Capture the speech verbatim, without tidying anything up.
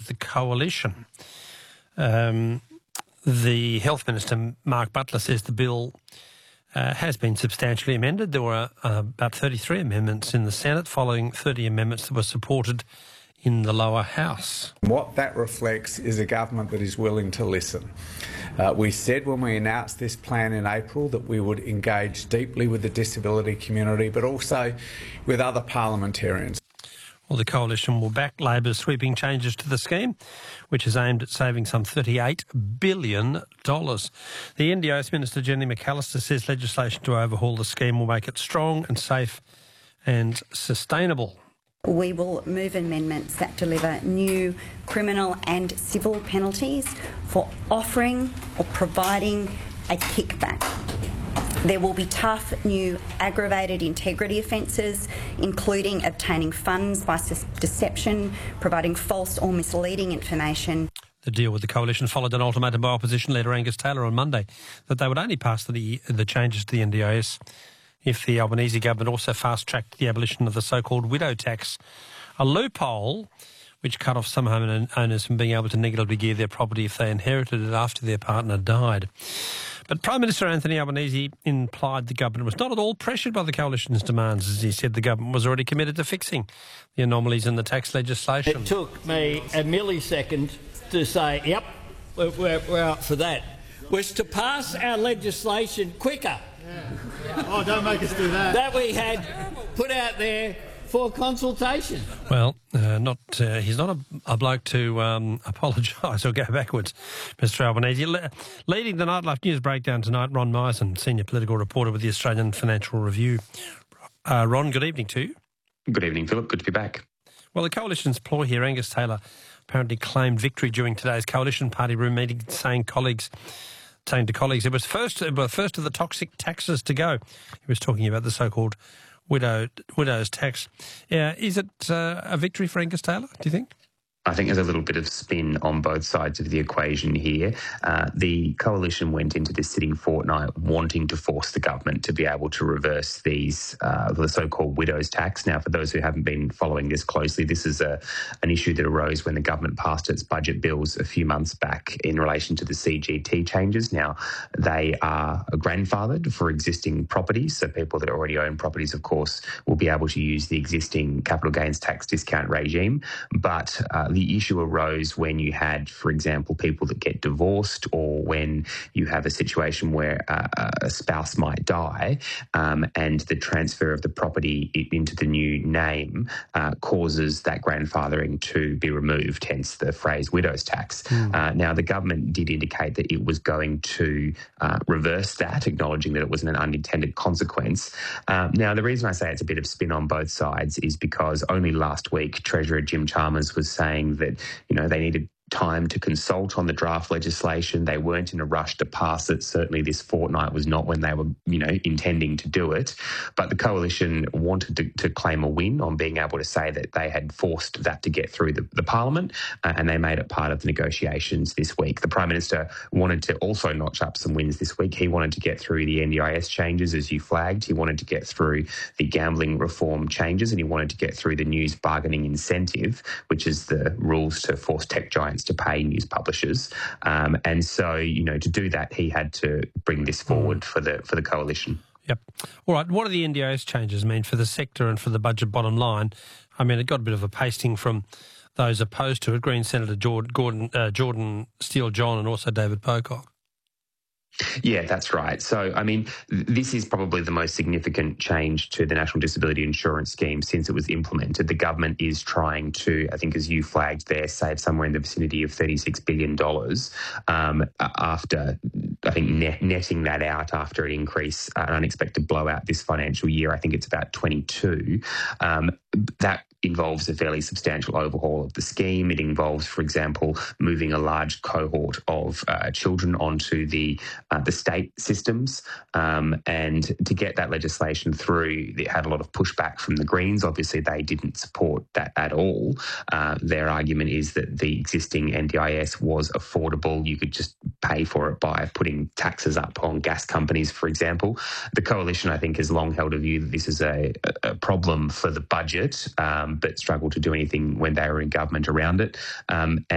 with the Coalition. Um, the Health Minister, Mark Butler, says the bill uh, has been substantially amended. There were uh, about thirty-three amendments in the Senate, following thirty amendments that were supported in the lower house. What that reflects is a government that is willing to listen. Uh, we said when we announced this plan in April that we would engage deeply with the disability community, but also with other parliamentarians. Well, the Coalition will back Labor's sweeping changes to the scheme, which is aimed at saving some thirty-eight billion dollars. The N D I S Minister, Jenny McAllister, says legislation to overhaul the scheme will make it strong and safe and sustainable. We will move amendments that deliver new criminal and civil penalties for offering or providing a kickback. There will be tough new aggravated integrity offences, including obtaining funds by deception, providing false or misleading information. The deal with the Coalition followed an ultimatum by opposition leader Angus Taylor on Monday that they would only pass the, the changes to the N D I S if the Albanese government also fast-tracked the abolition of the so-called widow tax, a loophole which cut off some home owners from being able to negatively gear their property if they inherited it after their partner died. But Prime Minister Anthony Albanese implied the government was not at all pressured by the Coalition's demands, as he said the government was already committed to fixing the anomalies in the tax legislation. It took me a millisecond to say, yep, we're, we're, we're up for that, was to pass our legislation quicker. Yeah. Oh, don't make us do that. That we had put out there for consultation. Well, uh, not uh, he's not a, a bloke to um, apologise or go backwards, Mister Albanese. Le- leading the Nightlife News breakdown tonight, Ron Myson, senior political reporter with the Australian Financial Review. Uh, Ron, good evening to you. Good evening, Philip. Good to be back. Well, the Coalition's ploy here, Angus Taylor apparently claimed victory during today's Coalition Party room meeting, saying colleagues... saying to colleagues it was first, well, first of the toxic taxes to go. He was talking about the so-called widow, widow's tax. Uh, is it uh, a victory for Angus Taylor, do you think? I think there's a little bit of spin on both sides of the equation here. Uh, the Coalition went into this sitting fortnight wanting to force the government to be able to reverse these, uh, the so-called widow's tax. Now, for those who haven't been following this closely, this is a, an issue that arose when the government passed its budget bills a few months back in relation to the C G T changes. Now, they are grandfathered for existing properties, so people that already own properties, of course, will be able to use the existing capital gains tax discount regime, but uh, the issue arose when you had, for example, people that get divorced, or when you have a situation where uh, a spouse might die um, and the transfer of the property into the new name uh, causes that grandfathering to be removed, hence the phrase widow's tax. Mm. Uh, now, the government did indicate that it was going to uh, reverse that, acknowledging that it was an unintended consequence. Um, now, the reason I say it's a bit of spin on both sides is because only last week Treasurer Jim Chalmers was saying that, you know, they needed time to consult on the draft legislation. They weren't in a rush to pass it. Certainly this fortnight was not when they were, you know, intending to do it. But the Coalition wanted to, to claim a win on being able to say that they had forced that to get through the, the Parliament, uh, and they made it part of the negotiations this week. The Prime Minister wanted to also notch up some wins this week. He wanted to get through the N D I S changes, as you flagged. He wanted to get through the gambling reform changes, and he wanted to get through the news bargaining incentive, which is the rules to force tech giants to pay news publishers. Um, and so, you know, to do that, he had to bring this forward for the for the Coalition. Yep. All right. What do the N D I S changes mean for the sector and for the budget bottom line? I mean, it got a bit of a pasting from those opposed to it, Green Senator Jordan, Gordon, uh, Jordan Steele-John and also David Pocock. Yeah, that's right. So, I mean, this is probably the most significant change to the National Disability Insurance Scheme since it was implemented. The government is trying to, I think as you flagged there, save somewhere in the vicinity of thirty-six billion dollars um, after, I think, net, netting that out after an increase, uh, an unexpected blowout this financial year. I think it's about twenty-two. Um, that involves a fairly substantial overhaul of the scheme. It involves, for example, moving a large cohort of uh, children onto the uh, the state systems. Um, and to get that legislation through, it had a lot of pushback from the Greens. Obviously, they didn't support that at all. Uh, their argument is that the existing N D I S was affordable. You could just pay for it by putting taxes up on gas companies, for example. The Coalition, I think, has long held a view that this is a, a problem for the budget, um, but struggled to do anything when they were in government around it. Um,